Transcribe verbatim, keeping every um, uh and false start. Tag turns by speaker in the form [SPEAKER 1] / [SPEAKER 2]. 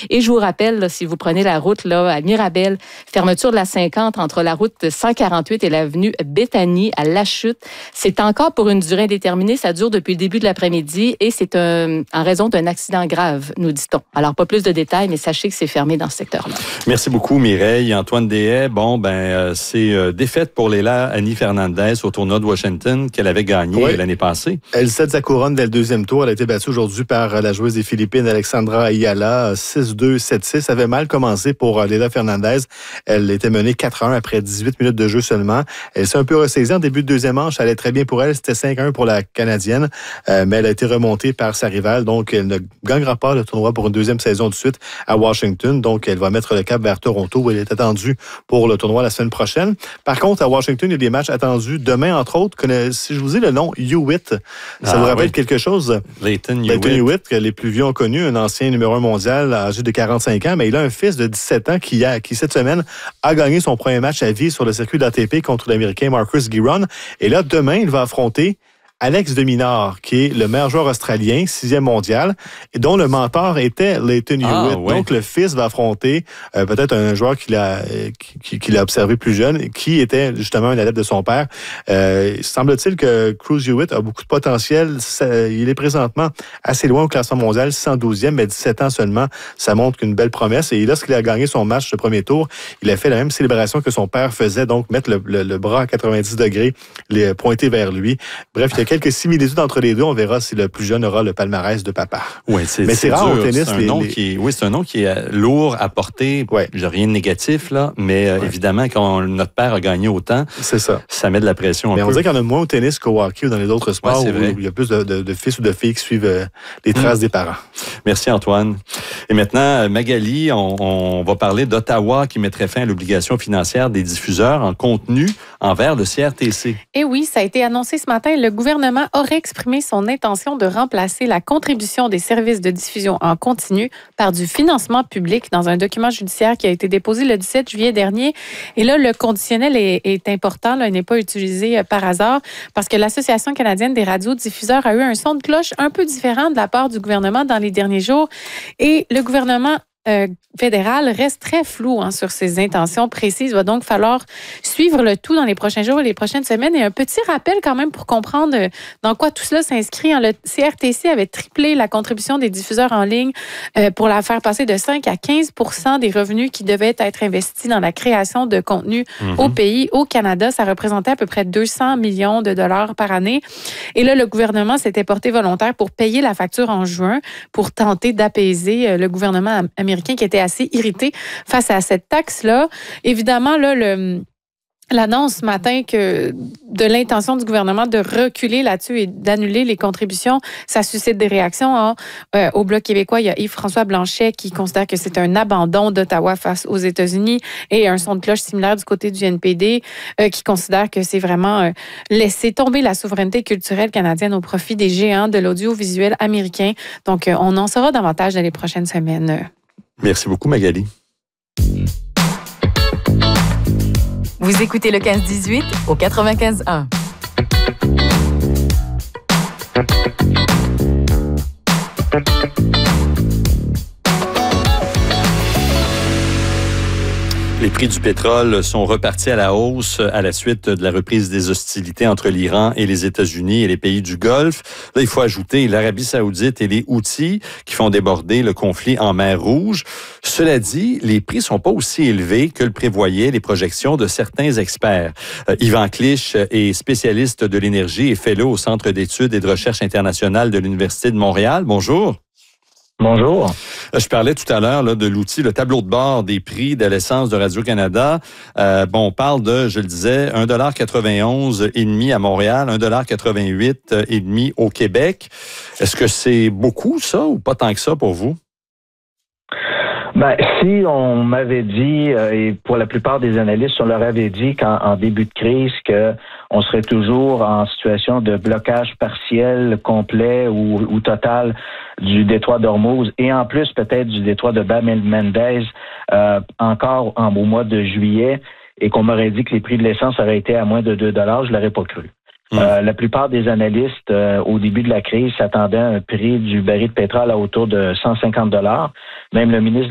[SPEAKER 1] Et je vous rappelle, là, si vous prenez la route là, à Mirabel, fermeture de la cinquante entre la route cent quarante-huit et l'avenue Béthanie à La Chute. C'est encore pour une durée indéterminée. Ça dure depuis le début de l'après-midi et c'est un, en raison d'un accident grave, nous dit-on. Alors, pas plus de détails, mais sachez que c'est fermé dans ce secteur-là.
[SPEAKER 2] Merci beaucoup, Mireille. Antoine Deshaies, bon, ben, euh, c'est euh, défaite pour Leylah Annie Fernandez au tournoi de Washington qu'elle avait gagné oui. l'année passée.
[SPEAKER 3] Elle cède sa couronne dès le deuxième tour. Elle a été battue aujourd'hui par la joueuse des Philippines, Alexandra Ayala, six deux, sept six. Ça avait mal commencé pour Leylah Fernandez. Elle était menée quatre un après dix-huit minutes de jeu seulement. Elle s'est un peu ressaisie en début de deuxième manche. Ça allait très bien pour elle. C'était cinq un pour la Canadienne, euh, mais elle a été remontée par sa rivale. Donc, elle ne gagnera pas le tournoi pour une deuxième saison de suite à Washington. Donc, elle va mettre le cap vers Toronto où elle est attendue pour le tournoi la semaine prochaine. Par contre, à Washington, il y a des matchs attendus demain, entre autres. Si je vous dis le nom Hewitt, ça ah, vous rappelle oui. quelque chose?
[SPEAKER 2] Lleyton
[SPEAKER 3] Hewitt. Hewitt, que les plus vieux ont connu, un ancien numéro un mondial âgé de quarante-cinq ans, mais il a un fils de dix-sept ans qui, a, qui cette semaine, a gagné son premier match à vie sur le circuit de l'A T P contre l'Américain Marcus Giron. Et là, demain, il va affronter Alex de Minaur, qui est le meilleur joueur australien, sixième mondial, et dont le mentor était Lleyton Hewitt. Ah, ouais. Donc, le fils va affronter euh, peut-être un joueur qu'il a, qui, qui l'a observé plus jeune, qui était justement un adepte de son père. Euh, semble-t-il que Cruz Hewitt a beaucoup de potentiel. Ça, il est présentement assez loin au classement mondial, cent douzième, mais dix-sept ans seulement. Ça montre qu'une belle promesse. Et lorsqu'il a gagné son match le premier tour, il a fait la même célébration que son père faisait, donc mettre le, le, le bras à quatre-vingt-dix degrés, les pointer vers lui. Bref, il y a quelques similitudes entre les deux. On verra si le plus jeune aura le palmarès de papa.
[SPEAKER 2] Oui, c'est,
[SPEAKER 3] mais c'est, c'est rare dur. Au tennis.
[SPEAKER 2] C'est un
[SPEAKER 3] les,
[SPEAKER 2] nom
[SPEAKER 3] les...
[SPEAKER 2] qui est, oui, c'est un nom qui est lourd à porter. Ouais. J'ai rien de négatif, là, mais ouais. évidemment, quand notre père a gagné autant, c'est ça. Ça met de la pression un
[SPEAKER 3] mais
[SPEAKER 2] peu.
[SPEAKER 3] on dirait qu'il y en a moins au tennis qu'au hockey ou dans les autres sports ouais, où vrai. Il y a plus de, de, de fils ou de filles qui suivent euh, les traces mmh. des parents.
[SPEAKER 2] Merci, Antoine. Et maintenant, Magali, on, on va parler d'Ottawa qui mettrait fin à l'obligation financière des diffuseurs en contenu envers le C R T C.
[SPEAKER 4] Et oui, ça a été annoncé ce matin. Le gouvernement aurait exprimé son intention de remplacer la contribution des services de diffusion en continu par du financement public dans un document judiciaire qui a été déposé le dix-sept juillet dernier. Et là, le conditionnel est, est important. Là, il n'est pas utilisé par hasard parce que l'Association canadienne des radiodiffuseurs a eu un son de cloche un peu différent de la part du gouvernement dans les derniers jours. Et le gouvernement Euh, fédéral reste très flou hein, sur ses intentions précises. Il va donc falloir suivre le tout dans les prochains jours et les prochaines semaines. Et un petit rappel quand même pour comprendre dans quoi tout cela s'inscrit. Hein. Le C R T C avait triplé la contribution des diffuseurs en ligne euh, pour la faire passer de cinq à quinze pour cent des revenus qui devaient être investis dans la création de contenu mm-hmm. au pays. Au Canada, ça représentait à peu près deux cents millions de dollars par année. Et là, le gouvernement s'était porté volontaire pour payer la facture en juin pour tenter d'apaiser euh, le gouvernement américain qui était assez irrité face à cette taxe-là. Évidemment, là, le... l'annonce ce matin que de l'intention du gouvernement de reculer là-dessus et d'annuler les contributions, ça suscite des réactions. Hein. Euh, au Bloc québécois, il y a Yves-François Blanchet qui considère que c'est un abandon d'Ottawa face aux États-Unis et un son de cloche similaire du côté du N P D euh, qui considère que c'est vraiment euh, laisser tomber la souveraineté culturelle canadienne au profit des géants de l'audiovisuel américain. Donc, euh, on en saura davantage dans les prochaines semaines.
[SPEAKER 2] Merci beaucoup, Magali.
[SPEAKER 5] Vous écoutez le quinze dix-huit au quatre-vingt-quinze un.
[SPEAKER 2] Les prix du pétrole sont repartis à la hausse à la suite de la reprise des hostilités entre l'Iran et les États-Unis et les pays du Golfe. Là, il faut ajouter l'Arabie saoudite et les Houthis qui font déborder le conflit en mer Rouge. Cela dit, les prix sont pas aussi élevés que le prévoyaient les projections de certains experts. Euh, Yvan Clich est spécialiste de l'énergie et fellow au Centre d'études et de recherche internationale de l'Université de Montréal. Bonjour.
[SPEAKER 6] Bonjour.
[SPEAKER 2] Je parlais tout à l'heure là, de l'outil, le tableau de bord des prix de l'essence de Radio-Canada. Euh, bon, on parle de, je le disais, un dollar quatre-vingt-onze et demi à Montréal, un dollar quatre-vingt-huit et demi au Québec. Est-ce que c'est beaucoup, ça, ou pas tant que ça pour vous?
[SPEAKER 6] Ben, si on m'avait dit, euh, et pour la plupart des analystes, on leur avait dit qu'en en début de crise, que on serait toujours en situation de blocage partiel, complet ou, ou total du détroit d'Ormuz et en plus peut-être du détroit de Bab el-Mandeb euh, encore en, au mois de juillet et qu'on m'aurait dit que les prix de l'essence auraient été à moins de deux dollars, je l'aurais pas cru. Mmh. Euh, la plupart des analystes, euh, au début de la crise, s'attendaient à un prix du baril de pétrole à autour de cent cinquante dollars. Même le ministre